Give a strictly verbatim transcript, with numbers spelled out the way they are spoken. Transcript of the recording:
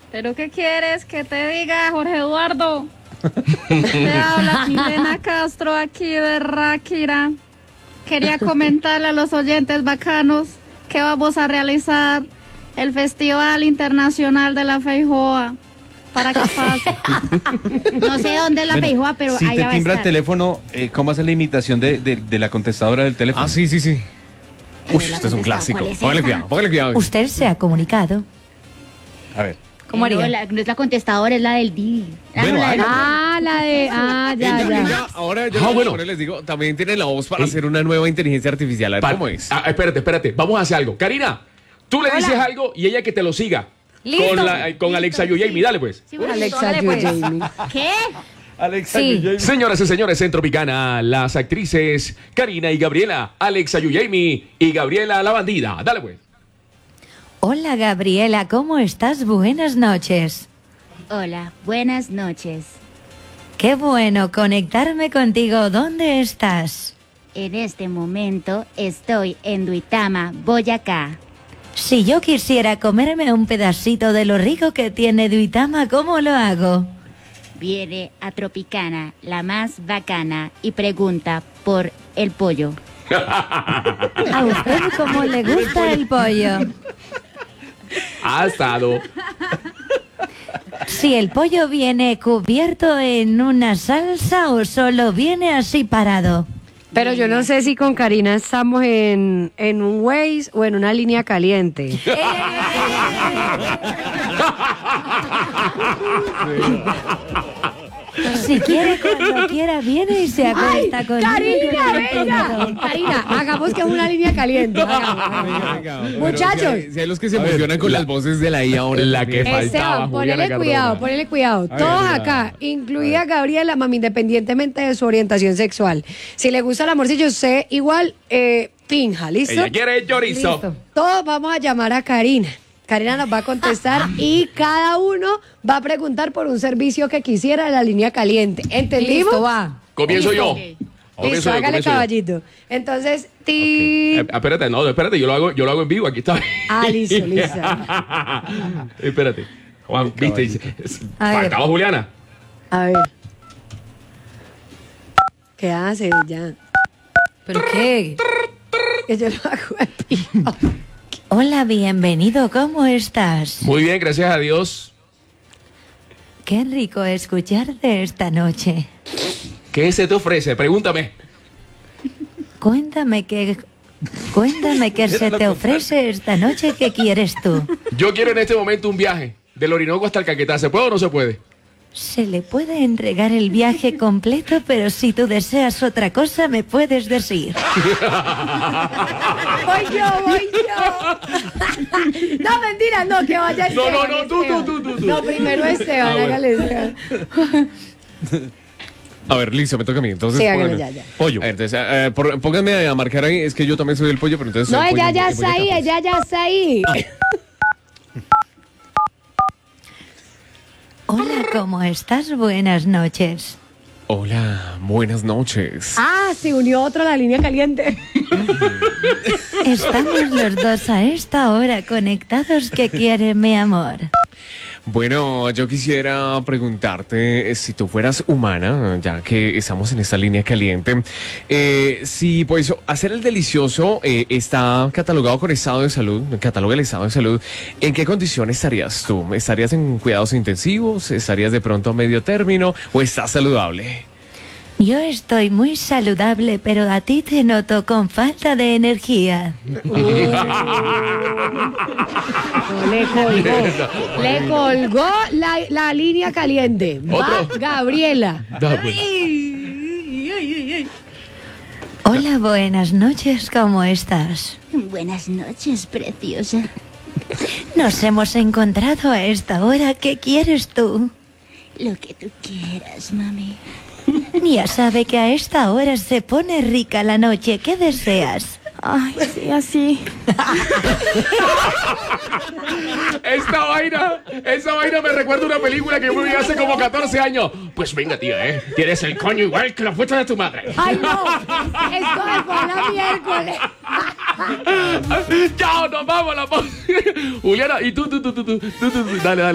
¿Pero qué quieres que te diga, Jorge Eduardo? Te habla Milena Castro aquí de Ráquira. Quería comentarle a los oyentes bacanos que vamos a realizar el Festival Internacional de la Feijoa para que pase. No sé dónde es la Bueno, Feijoa, pero si allá te va a timbra el estar. teléfono, eh, ¿cómo hace la imitación de, de, de la contestadora del teléfono? Ah, sí, sí, sí. Pero Uy, la este es un contestadora, clásico. ¿cuál es Póngale esa? cuidado, póngale cuidado. Usted se ha comunicado. A ver. ¿Cómo Eh, no, haría? la- no es la contestadora, es la del Didi. Ah, Bueno, no, la de- hágalo. Ah, la de... Ah, ya, Ella- ya. ella- ahora yo Ah, les- bueno. ahora les digo, también tiene la voz para Ey. hacer una nueva inteligencia artificial. A ver Pa- cómo es. Ah, espérate, espérate. Vamos a hacer algo. Karina, tú le dices algo y ella que te lo siga. Listo. Con, la- con Alexa Yuyami, dale pues. Sí, bueno, Alexa dale, pues. Yuyami. ¿Qué? Alexa, Sí. Guillén. Señoras y señores, en Tropicana, las actrices Karina y Gabriela, Alexa Yuyami y Gabriela la bandida. Dale pues. Hola, Gabriela, ¿cómo estás? Buenas noches. Hola, buenas noches. Qué bueno conectarme contigo. ¿Dónde estás? En este momento estoy en Duitama, Boyacá. Si yo quisiera comerme un pedacito de lo rico que tiene Duitama, ¿cómo lo hago? Viene a Tropicana, la más bacana, y pregunta por el pollo. ¿A usted cómo le gusta el pollo? Ha estado. Si el pollo viene cubierto en una salsa o solo viene así parado. Pero yo no sé si con Karina estamos en, en un Waze o en una línea caliente. Si quiere, cuando quiera, viene y se acuesta conmigo. Karina, en el venga. tonto. Karina, hagamos que es una línea caliente. hagamos. Venga, venga. Bueno, Muchachos. Si hay, si hay los que se emocionan con las voces de la I A ahora. La que faltaba, Esteban, Juliana ponele Cardona. cuidado, ponele cuidado. ver, Todos mira. acá, incluida Gabriela, mami, independientemente de su orientación sexual. Si le gusta el amorcillo, usted igual eh, finja, ¿listo? Ella quiere chorizo. Listo. Todos vamos a llamar a Karina. Karina nos va a contestar y cada uno va a preguntar por un servicio que quisiera de la línea caliente. ¿Entendimos? Listo, va. Comienzo yo. Ok. Comienzo Listo, yo, hágale comienzo yo. caballito. Entonces, ti... Eh, espérate, no, espérate, yo lo hago, yo lo hago en vivo, aquí está. Ah, listo, listo. Espérate. Juan, viste, dice, A ver. faltaba Juliana. A ver. ¿Qué hace ya? ¿Pero qué? Que yo lo hago en vivo. Hola, bienvenido, ¿cómo estás? Muy bien, gracias a Dios. Qué rico escucharte esta noche. ¿Qué se te ofrece? Pregúntame. Cuéntame qué... Cuéntame qué se te ofrece esta noche, ¿qué quieres tú? Yo quiero en este momento un viaje del Orinoco hasta el Caquetá. ¿Se puede o no se puede? Se le puede entregar el viaje completo, pero si tú deseas otra cosa, me puedes decir. Voy yo, voy yo. No, mentira, no, que vaya No, Esteban. no, no, tú, Esteban. tú, tú, tú, tú. No, primero Esteban, Ah, bueno. hágale Esteban. A ver, listo, me toca a mí. Entonces, Sí, hágale, póngame. ya, ya. Pollo. A ver, entonces, eh, por- pónganme a marcar ahí. Es que yo también soy el pollo, pero entonces. No, soy ella pollo- ya pollo está ahí, capaz. ella ya está ahí. Hola, ¿cómo estás? Buenas noches. Hola, buenas noches. Ah, se unió otro a la línea caliente. Estamos los dos a esta hora conectados. ¿Qué quiere mi amor? Bueno, yo quisiera preguntarte eh, si tú fueras humana, ya que estamos en esta línea caliente, eh, si pues hacer el delicioso eh, está catalogado con estado de salud, cataloga el estado de salud, ¿en qué condición estarías tú? ¿Estarías en cuidados intensivos? ¿Estarías de pronto a medio término? ¿O estás saludable? Yo estoy muy saludable, pero a ti te noto con falta de energía. No, le colgó. Le colgó la, la línea caliente. Va Otro. Gabriela. Da, pues. Hola, buenas noches, ¿cómo estás? Buenas noches, preciosa. Nos hemos encontrado a esta hora, ¿qué quieres tú? Lo que tú quieras, mami. Ya sabe que a esta hora se pone rica la noche, ¿qué deseas? Ay, sí, así. Esta vaina, esa vaina me recuerda a una película que yo vi hace como catorce años. Pues venga, tía, ¿eh? Tienes el coño igual que la fuerza de tu madre. Ay, no. Esto me fue a la miércoles. Chao, nos vamos, la Juliana, y tú, tú, tú, tú, tú, tú, tú, dale, dale.